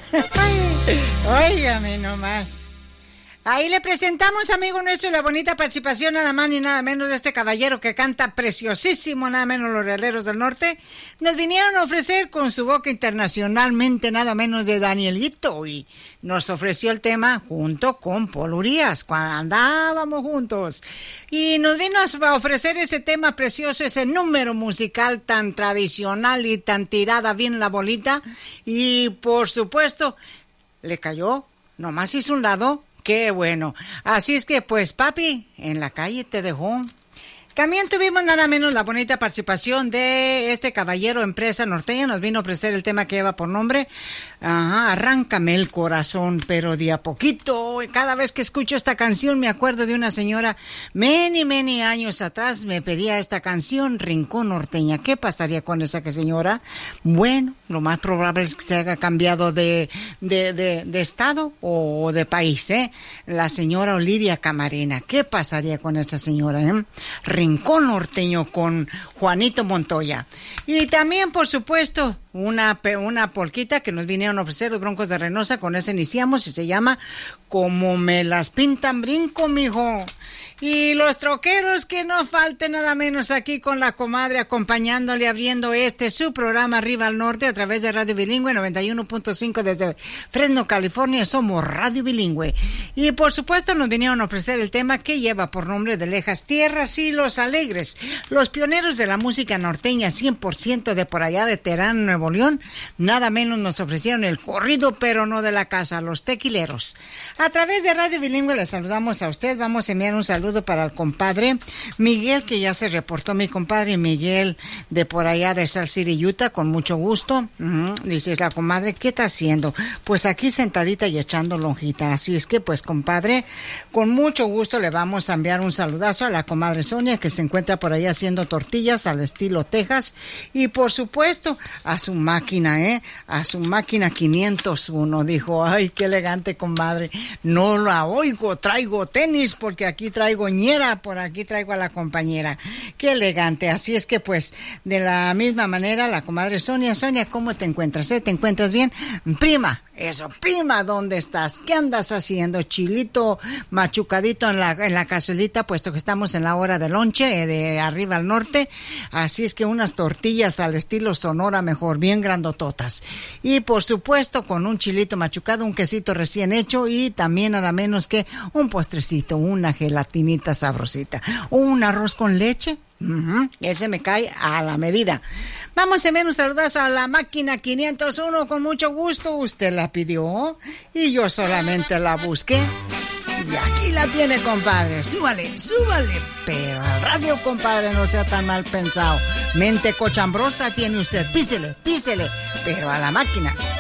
Óigame nomás. Ahí le presentamos, amigo nuestro, la bonita participación nada más ni nada menos de este caballero que canta preciosísimo, nada menos los Herreros del Norte. Nos vinieron a ofrecer con su boca internacionalmente nada menos de Danielito y nos ofreció el tema junto con Paul Urias cuando andábamos juntos. Y nos vino a ofrecer ese tema precioso, ese número musical tan tradicional y tan tirada bien la bolita. Y por supuesto, le cayó, nomás hizo un lado. Qué bueno. Así es que, pues, papi, en la calle te dejó. También tuvimos nada menos la bonita participación de este caballero empresa norteña. Nos vino a ofrecer el tema que lleva por nombre Arráncame el corazón, pero de a poquito. Cada vez que escucho esta canción me acuerdo de una señora many años atrás me pedía esta canción, Rincón Norteña. ¿Qué pasaría con esa señora? Bueno, lo más probable es que se haya cambiado de estado o de país, ¿eh? La señora Olivia Camarena. ¿Qué pasaría con esa señora, Rincón Norteño con Juanito Montoya. Y también, por supuesto, una polquita que nos vinieron a ofrecer los Broncos de Reynosa. Con esa iniciamos y se llama Como me las pintan brinco, mijo. Y los troqueros, que no falte nada menos aquí con la comadre acompañándole, abriendo su programa Arriba al Norte a través de Radio Bilingüe 91.5 desde Fresno, California. Somos Radio Bilingüe. Y por supuesto nos vinieron a ofrecer el tema que lleva por nombre de Lejas Tierras y Los Alegres, los pioneros de la música norteña 100% de por allá de Terán, Nuevo León. Nada menos nos ofrecieron el corrido, pero no de la casa, los tequileros. A través de Radio Bilingüe le saludamos a usted. Vamos a enviar un saludo para el compadre Miguel, que ya se reportó, mi compadre Miguel de por allá de Salt City, Utah, con mucho gusto. Dice la comadre, ¿qué está haciendo? Pues aquí sentadita y echando lonjita. Así es que, pues, compadre, con mucho gusto le vamos a enviar un saludazo a la comadre Sonia, que se encuentra por allá haciendo tortillas al estilo Texas, y por supuesto a su máquina, a su máquina 501. Dijo, ay, qué elegante, comadre, no la oigo, traigo tenis porque aquí traigo ñera, por aquí traigo a la compañera. Qué elegante. Así es que, pues, de la misma manera, la comadre Sonia, ¿cómo te encuentras? ¿Te encuentras bien? Prima, eso, prima, ¿dónde estás? ¿Qué andas haciendo? Chilito machucadito en la cazuelita, puesto que estamos en la hora de lonche de Arriba al Norte. Así es que unas tortillas al estilo Sonora, mejor, bien grandototas. Y por supuesto, con un chilito machucado, un quesito recién hecho y también nada menos que un postrecito, una gelatinita sabrosita, un arroz con leche. Ese me cae a la medida. Vamos a enviar un saludazo a la máquina 501 con mucho gusto. Usted la pidió y yo solamente la busqué. Y aquí la tiene, compadre. Súbale. Pero al radio, compadre, no sea tan mal pensado. Mente cochambrosa tiene usted. Písele. Pero a la máquina.